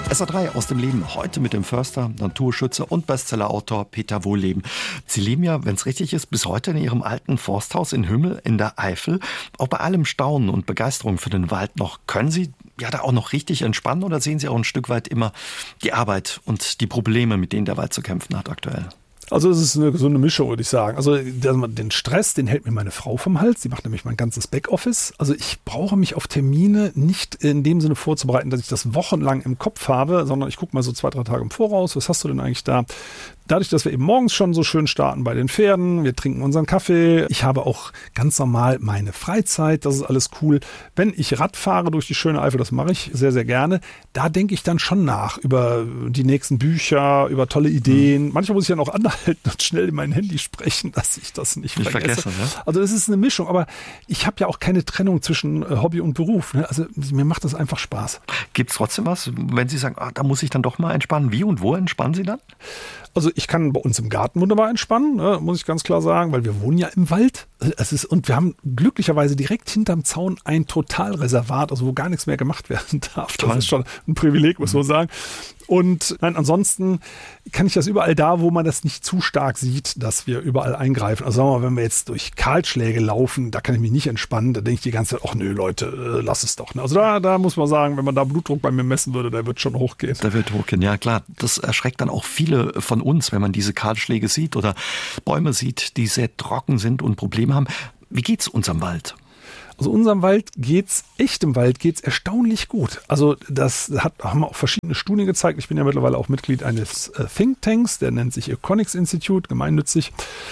SA3 aus dem Leben, heute mit dem Förster, Naturschützer und Bestsellerautor Peter Wohlleben. Sie leben ja, wenn es richtig ist, bis heute in Ihrem alten Forsthaus in Hümmel in der Eifel. Auch bei allem Staunen und Begeisterung für den Wald noch, können Sie ja da auch noch richtig entspannen oder sehen Sie auch ein Stück weit immer die Arbeit und die Probleme, mit denen der Wald zu kämpfen hat aktuell? Also es ist eine gesunde Mischung, würde ich sagen. Also den Stress, den hält mir meine Frau vom Hals. Die macht nämlich mein ganzes Backoffice. Also ich brauche mich auf Termine nicht in dem Sinne vorzubereiten, dass ich das wochenlang im Kopf habe, sondern ich gucke mal so 2-3 Tage im Voraus. Was hast du denn eigentlich da? Dadurch, dass wir eben morgens schon so schön starten bei den Pferden, wir trinken unseren Kaffee. Ich habe auch ganz normal meine Freizeit, das ist alles cool. Wenn ich Rad fahre durch die schöne Eifel, das mache ich sehr, sehr gerne, da denke ich dann schon nach über die nächsten Bücher, über tolle Ideen. Manchmal muss ich ja noch anhalten und schnell in mein Handy sprechen, dass ich das nicht vergesse. Ne? Also es ist eine Mischung, aber ich habe ja auch keine Trennung zwischen Hobby und Beruf. Ne? Also mir macht das einfach Spaß. Gibt es trotzdem was, wenn Sie sagen, da muss ich dann doch mal entspannen? Wie und wo entspannen Sie dann? Also ich kann bei uns im Garten wunderbar entspannen, ne, muss ich ganz klar sagen, weil wir wohnen ja im Wald. Und wir haben glücklicherweise direkt hinterm Zaun ein Totalreservat, also wo gar nichts mehr gemacht werden darf. Das ist schon ein Privileg, muss man sagen. Und nein, ansonsten kann ich das überall da, wo man das nicht zu stark sieht, dass wir überall eingreifen. Also sagen wir mal, wenn wir jetzt durch Kahlschläge laufen, da kann ich mich nicht entspannen. Da denke ich die ganze Zeit, ach nö Leute, lass es doch. Also da muss man sagen, wenn man da Blutdruck bei mir messen würde, der wird schon hochgehen. Der wird hochgehen, ja klar. Das erschreckt dann auch viele von uns, wenn man diese Kahlschläge sieht oder Bäume sieht, die sehr trocken sind und Probleme haben. Wie geht's unserem Wald? Also unserem Wald echtem Wald geht's erstaunlich gut. Also haben auch verschiedene Studien gezeigt. Ich bin ja mittlerweile auch Mitglied eines Thinktanks, der nennt sich Econics Institute, gemeinnützig.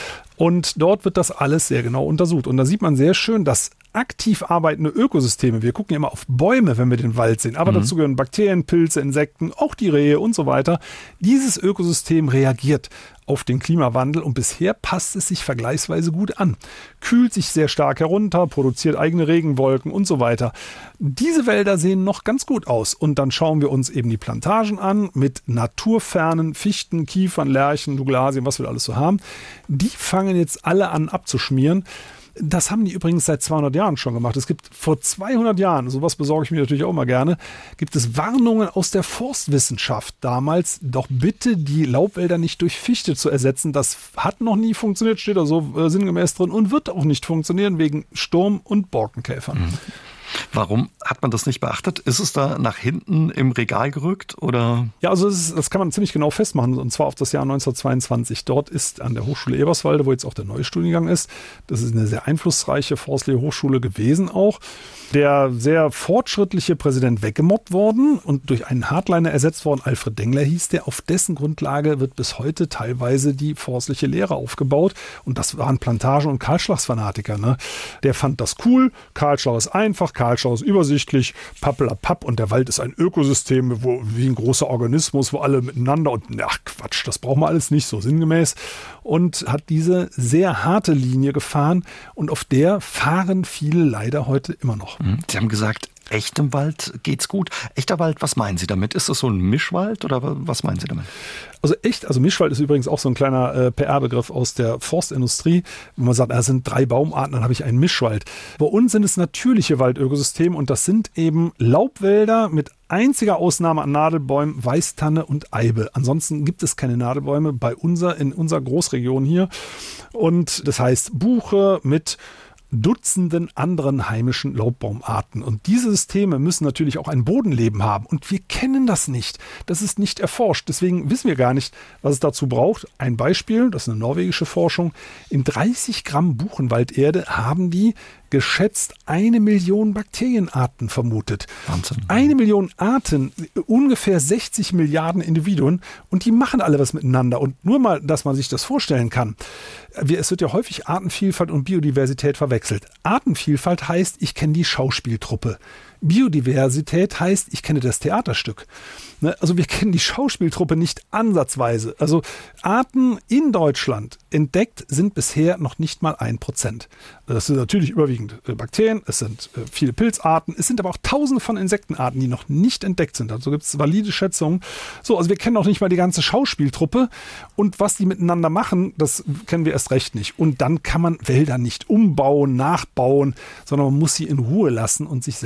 Und dort wird das alles sehr genau untersucht. Und da sieht man sehr schön, dass aktiv arbeitende Ökosysteme, wir gucken ja immer auf Bäume, wenn wir den Wald sehen, aber dazu gehören Bakterien, Pilze, Insekten, auch die Rehe und so weiter. Dieses Ökosystem reagiert auf den Klimawandel und bisher passt es sich vergleichsweise gut an. Kühlt sich sehr stark herunter, produziert eigene Regenwolken und so weiter. Diese Wälder sehen noch ganz gut aus und dann schauen wir uns eben die Plantagen an mit naturfernen Fichten, Kiefern, Lärchen, Douglasien, was wir alles so haben. Die fangen jetzt alle an abzuschmieren. Das haben die übrigens seit 200 Jahren schon gemacht. Es gibt vor 200 Jahren, sowas besorge ich mir natürlich auch mal gerne, gibt es Warnungen aus der Forstwissenschaft damals, doch bitte die Laubwälder nicht durch Fichte zu ersetzen. Das hat noch nie funktioniert, steht da so sinngemäß drin und wird auch nicht funktionieren wegen Sturm- und Borkenkäfern. Warum hat man das nicht beachtet? Ist es da nach hinten im Regal gerückt? Oder? Ja, also das kann man ziemlich genau festmachen, und zwar auf das Jahr 1922. Dort ist an der Hochschule Eberswalde, wo jetzt auch der neue Studiengang ist, das ist eine sehr einflussreiche forstliche Hochschule gewesen auch, der sehr fortschrittliche Präsident weggemobbt worden und durch einen Hardliner ersetzt worden, Alfred Dengler hieß der. Auf dessen Grundlage wird bis heute teilweise die forstliche Lehre aufgebaut und das waren Plantagen- und Kahlschlagsfanatiker. Ne? Der fand das cool, Kahlschlag ist einfach, Kahlschlag ist übersichtlich, pappelapapp und der Wald ist ein Ökosystem, wie ein großer Organismus, wo alle miteinander und ach Quatsch, das brauchen wir alles nicht so sinngemäß und hat diese sehr harte Linie gefahren und auf der fahren viele leider heute immer noch. Sie haben gesagt, echtem Wald geht's gut. Echter Wald, was meinen Sie damit? Ist das so ein Mischwald oder was meinen Sie damit? Also Mischwald ist übrigens auch so ein kleiner PR-Begriff aus der Forstindustrie. Wenn man sagt, es sind 3 Baumarten, dann habe ich einen Mischwald. Bei uns sind es natürliche Waldökosysteme und das sind eben Laubwälder mit einziger Ausnahme an Nadelbäumen, Weißtanne und Eibe. Ansonsten gibt es keine Nadelbäume in unserer Großregion hier. Und das heißt Buche mit Dutzenden anderen heimischen Laubbaumarten. Und diese Systeme müssen natürlich auch ein Bodenleben haben. Und wir kennen das nicht. Das ist nicht erforscht. Deswegen wissen wir gar nicht, was es dazu braucht. Ein Beispiel, das ist eine norwegische Forschung. In 30 Gramm Buchenwalderde haben die geschätzt 1 Million Bakterienarten vermutet. Wahnsinn. 1 Million Arten, ungefähr 60 Milliarden Individuen und die machen alle was miteinander. Und nur mal, dass man sich das vorstellen kann. Es wird ja häufig Artenvielfalt und Biodiversität verwechselt. Artenvielfalt heißt, ich kenne die Schauspieltruppe. Biodiversität heißt, ich kenne das Theaterstück. Also wir kennen die Schauspieltruppe nicht ansatzweise. Also Arten in Deutschland entdeckt sind bisher noch nicht mal 1%. Das sind natürlich überwiegend Bakterien, es sind viele Pilzarten, es sind aber auch Tausende von Insektenarten, die noch nicht entdeckt sind. Also gibt es valide Schätzungen. So, also wir kennen noch nicht mal die ganze Schauspieltruppe und was die miteinander machen, das kennen wir erst recht nicht. Und dann kann man Wälder nicht umbauen, nachbauen, sondern man muss sie in Ruhe lassen und sich selber ausbauen.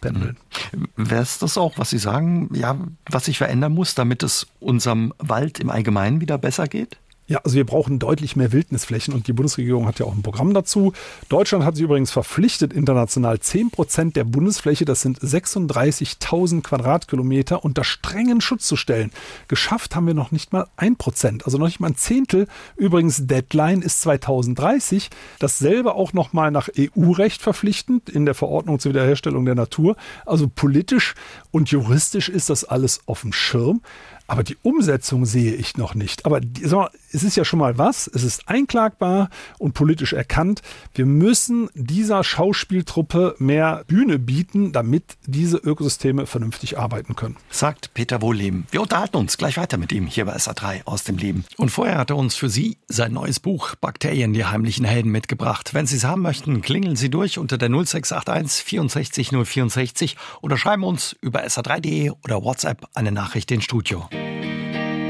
auspendeln. Wäre es das auch, was Sie sagen, ja, was sich verändern muss, damit es unserem Wald im Allgemeinen wieder besser geht? Ja, also wir brauchen deutlich mehr Wildnisflächen und die Bundesregierung hat ja auch ein Programm dazu. Deutschland hat sich übrigens verpflichtet, international 10% der Bundesfläche, das sind 36.000 Quadratkilometer, unter strengen Schutz zu stellen. Geschafft haben wir noch nicht mal 1%, also noch nicht mal ein Zehntel. Übrigens, Deadline ist 2030. Dasselbe auch nochmal nach EU-Recht verpflichtend in der Verordnung zur Wiederherstellung der Natur. Also politisch und juristisch ist das alles auf dem Schirm. Aber die Umsetzung sehe ich noch nicht. Aber es ist ja schon mal was. Es ist einklagbar und politisch erkannt. Wir müssen dieser Schauspieltruppe mehr Bühne bieten, damit diese Ökosysteme vernünftig arbeiten können. Sagt Peter Wohlleben. Wir unterhalten uns gleich weiter mit ihm hier bei SA3 aus dem Leben. Und vorher hat er uns für Sie sein neues Buch Bakterien, die heimlichen Helden mitgebracht. Wenn Sie es haben möchten, klingeln Sie durch unter der 0681 64 064 oder schreiben uns über sa3.de oder WhatsApp eine Nachricht ins Studio.